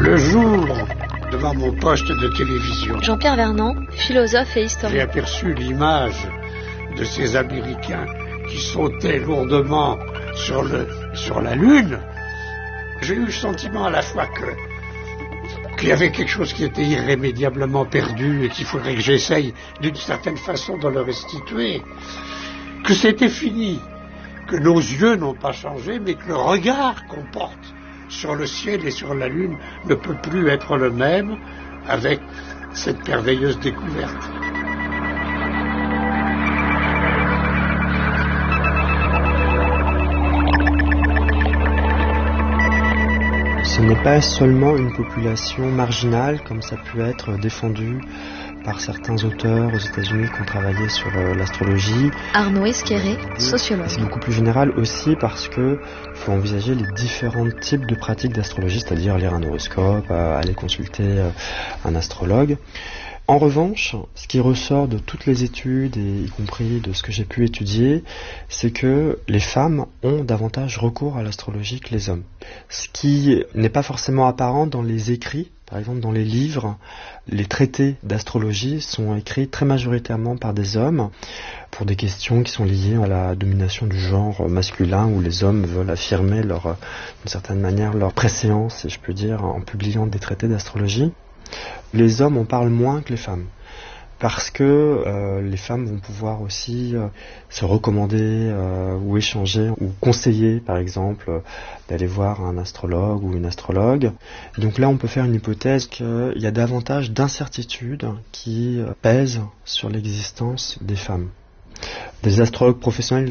Le jour, devant mon poste de télévision, Jean-Pierre Vernant, philosophe et j'ai historien. aperçu l'image de ces Américains qui sautaient lourdement sur la Lune. J'ai eu le sentiment à la fois qu'il y avait quelque chose qui était irrémédiablement perdu et qu'il faudrait que j'essaye d'une certaine façon de le restituer, que c'était fini, que nos yeux n'ont pas changé, mais que le regard qu'on porte sur le ciel et sur la Lune ne peut plus être le même avec cette merveilleuse découverte. Ce n'est pas seulement une population marginale, comme ça peut être défendu par certains auteurs aux États-Unis qui ont travaillé sur l'astrologie. Arnaud Esqueré, sociologue. C'est beaucoup plus général aussi parce que faut envisager les différents types de pratiques d'astrologie, c'est-à-dire lire un horoscope, aller consulter un astrologue. En revanche, ce qui ressort de toutes les études, et y compris de ce que j'ai pu étudier, c'est que les femmes ont davantage recours à l'astrologie que les hommes. Ce qui n'est pas forcément apparent dans les écrits. Par exemple, dans les livres, les traités d'astrologie sont écrits très majoritairement par des hommes pour des questions qui sont liées à la domination du genre masculin, où les hommes veulent affirmer d'une certaine manière leur préséance, si je peux dire, en publiant des traités d'astrologie. Les hommes en parlent moins que les femmes, parce que les femmes vont pouvoir aussi se recommander ou échanger ou conseiller, par exemple, d'aller voir un astrologue ou une astrologue. Donc là, on peut faire une hypothèse qu'il y a davantage d'incertitudes qui pèsent sur l'existence des femmes. Des astrologues professionnels